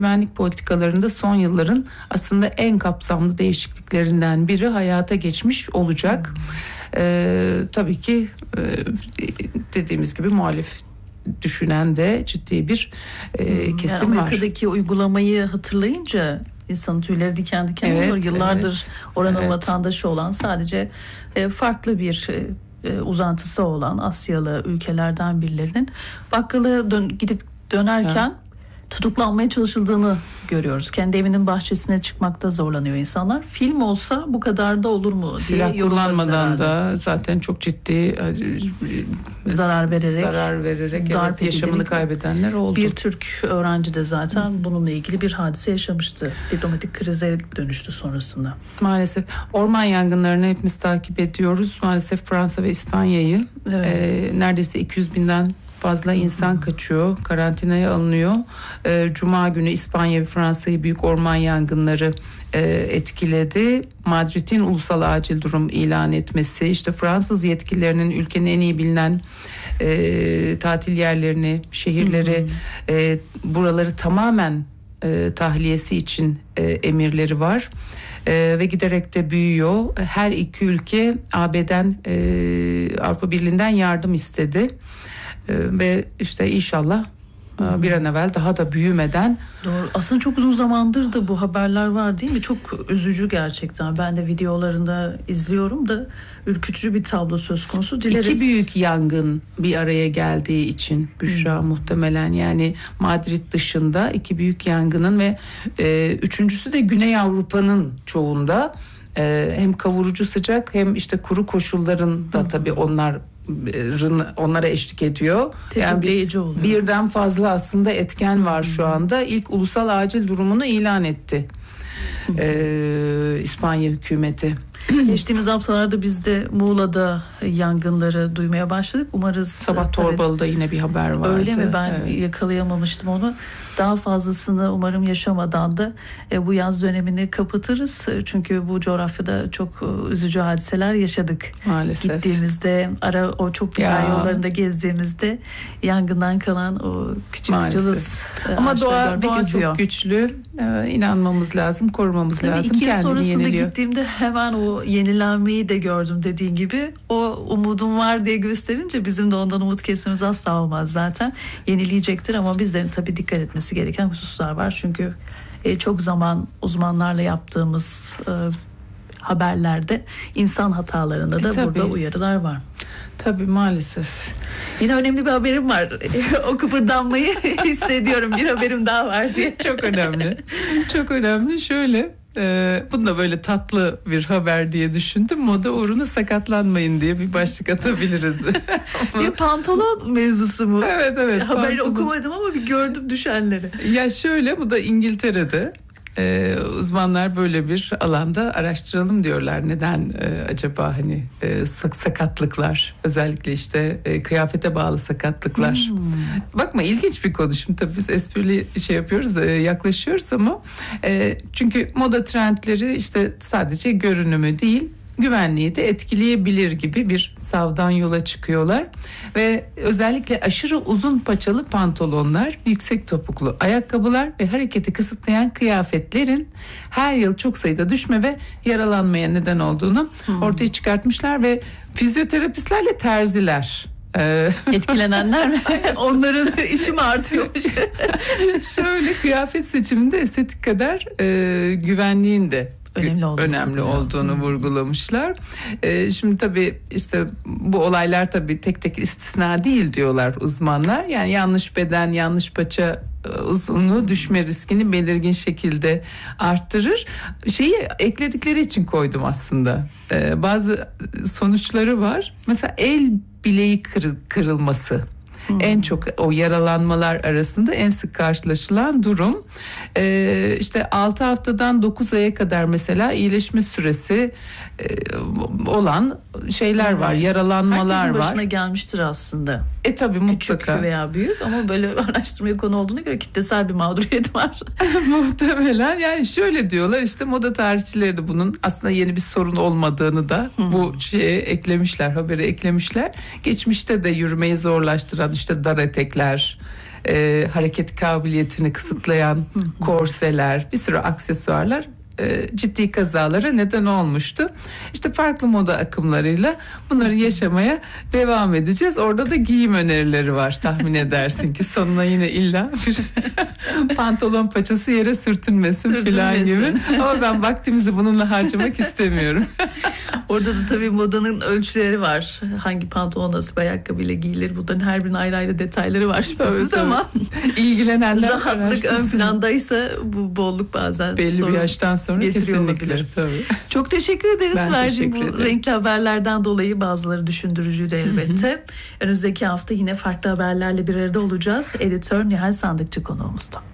güvenlik politikalarında son yılların aslında en kapsamlı değişikliklerinden biri hayata geçmiş olacak. Tabii ki dediğimiz gibi muhalif düşünen de ciddi bir kesim yani var. Amerika'daki uygulamayı hatırlayınca insanın tüyleri diken diken olur. Yıllardır oranın vatandaşı olan, sadece farklı bir uzantısı olan Asyalı ülkelerden birilerinin bakkala gidip dönerken tutuklanmaya çalışıldığını görüyoruz. Kendi evinin bahçesine çıkmakta zorlanıyor insanlar. Film olsa bu kadar da olur mu diye silah kullanmadan da zaten çok ciddi zarar vererek yaşamını kaybedenler oldu. Bir Türk öğrenci de zaten bununla ilgili bir hadise yaşamıştı. Diplomatik krize dönüştü sonrasında. Maalesef orman yangınlarını hepimiz takip ediyoruz. Maalesef Fransa ve İspanya'yı neredeyse 200 binden fazla insan kaçıyor, karantinaya alınıyor. Cuma günü İspanya ve Fransa'yı büyük orman yangınları etkiledi. Madrid'in ulusal acil durum ilan etmesi, işte Fransız yetkililerinin ülkenin en iyi bilinen tatil yerlerini, şehirleri, buraları tamamen tahliyesi için emirleri var. Ve giderek de büyüyor. Her iki ülke AB'den, Avrupa Birliği'nden yardım istedi. Ve işte inşallah bir an evvel daha da büyümeden. Doğru. Aslında çok uzun zamandır da bu haberler var değil mi? Çok üzücü gerçekten. Ben de videolarında izliyorum da ürkütücü bir tablo söz konusu. Dileriz. İki büyük yangın bir araya geldiği için Büşra, muhtemelen yani Madrid dışında iki büyük yangının ve üçüncüsü de Güney Avrupa'nın çoğunda hem kavurucu sıcak hem işte kuru koşulların da tabii onlara eşlik ediyor. Yani birden fazla aslında etken var şu anda. İlk ulusal acil durumunu ilan etti İspanya hükümeti. Geçtiğimiz haftalarda biz de Muğla'da yangınları duymaya başladık. Umarız sabah Torbalı'da yine bir haber vardı. Öyle mi? Ben yakalayamamıştım onu. Daha fazlasını umarım yaşamadan da bu yaz dönemini kapatırız. Çünkü bu coğrafyada çok üzücü hadiseler yaşadık. Maalesef. Gittiğimizde o çok güzel yollarında gezdiğimizde yangından kalan o küçük cılız. Ama doğa çok güçlü. İnanmamız lazım, korumamız lazım. 2 yıl sonrasında gittiğimde hemen o yenilenmeyi de gördüm dediğin gibi. O umudum var diye gösterince bizim de ondan umut kesmemiz asla olmaz zaten. Yenileyecektir ama bizlerin tabii dikkat etmesi gereken hususlar var. Çünkü çok zaman uzmanlarla yaptığımız haberlerde insan hatalarında da burada uyarılar var. Tabii maalesef. Yine önemli bir haberim var. O kıpırdanmayı hissediyorum. Bir haberim daha var diye. Çok önemli. Çok önemli. Şöyle. Bunu da böyle tatlı bir haber diye düşündüm. Moda uğruna sakatlanmayın diye bir başlık atabiliriz. Bir pantolon mevzusu mu? Evet. Haberi okumadım ama bir gördüm düşenleri. Ya şöyle, bu da İngiltere'de. Uzmanlar böyle bir alanda araştıralım diyorlar. Neden acaba hani sakatlıklar, özellikle işte kıyafete bağlı sakatlıklar. Bakma, ilginç bir konu. Şimdi tabii biz esprili yapıyoruz, yaklaşıyoruz ama çünkü moda trendleri işte sadece görünümü değil, güvenliği de etkileyebilir gibi bir savdan yola çıkıyorlar ve özellikle aşırı uzun paçalı pantolonlar, yüksek topuklu ayakkabılar ve hareketi kısıtlayan kıyafetlerin her yıl çok sayıda düşme ve yaralanmaya neden olduğunu ortaya çıkartmışlar ve fizyoterapistlerle terziler etkilenenler mi? Onların işi mi artıyormuş? Şöyle, kıyafet seçiminde estetik kadar güvenliğin de önemli olduğunu vurgulamışlar. Şimdi tabii işte bu olaylar tabii tek tek istisna değil diyorlar uzmanlar. Yani yanlış beden, yanlış paça uzunluğu düşme riskini belirgin şekilde arttırır. Şeyi ekledikleri için koydum aslında. Bazı sonuçları var. Mesela el bileği kırılması. En çok o yaralanmalar arasında en sık karşılaşılan durum. İşte 6 haftadan 9 aya kadar mesela iyileşme süresi olan şeyler var, yaralanmalar var. Herkesin başına gelmiştir aslında. Tabii mutlaka. Küçük veya büyük ama böyle araştırmaya konu olduğuna göre kitlesel bir mağduriyet var. Muhtemelen. Yani şöyle diyorlar, işte moda tarihçileri de bunun aslında yeni bir sorun olmadığını da bu şeye eklemişler, habere eklemişler. Geçmişte de yürümeyi zorlaştıran olan işte dar etekler, hareket kabiliyetini kısıtlayan korseler, bir sürü aksesuarlar ciddi kazalara neden olmuştu. İşte farklı moda akımlarıyla bunları yaşamaya devam edeceğiz. Orada da giyim önerileri var, tahmin edersin ki sonuna yine illa bir pantolon paçası yere sürtünmesin falan gibi. Ama ben vaktimizi bununla harcamak istemiyorum. Orada da tabii modanın ölçüleri var. Hangi pantolon nasıl bir ayakkabıyla giyilir? Bunların her birinin ayrı ayrı detayları var şüphesiz ama ilgilenenler rahatlık ön plandaysa bu bolluk bazen belli bir yaştan sonra kesinlikle. Tabii. Çok teşekkür ederiz verdiğin bu ederim. renkli haberlerden dolayı. Bazıları düşündürücüydü elbette. Önümüzdeki hafta yine farklı haberlerle bir arada olacağız. Editör Nihal Sandıkçı konuğumuzda.